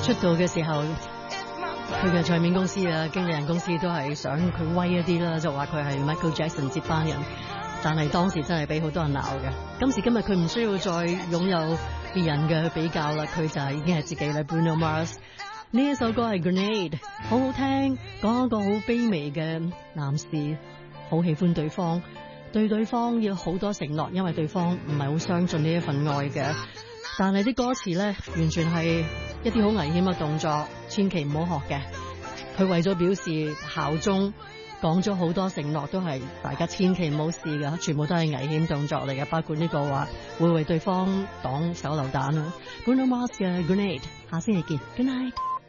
出道嘅時候，佢嘅唱片公司啊、經理人公司都係想佢威一啲啦，就話佢係 Michael Jackson 接班人。但係當時真係俾好多人鬧嘅。今時今日佢唔需要再擁有別人嘅比較啦，佢就係已經係自己啦。Bruno Mars 呢一首歌係 Grenade， 好好聽，講一個好卑微嘅男士，好喜歡對方，對對方要好多承諾，因為對方唔係好相信呢一份愛嘅。但係啲歌詞咧，完全係一啲好危險嘅動作，千祈唔好學嘅。佢為咗表示效忠，講咗好多承諾，都係大家千祈唔好試㗎，全部都係危險動作嚟嘅，包括呢個話會為對方擋手榴彈啊。Bruno Mars 嘅 Grenade， 下星期見，Good night。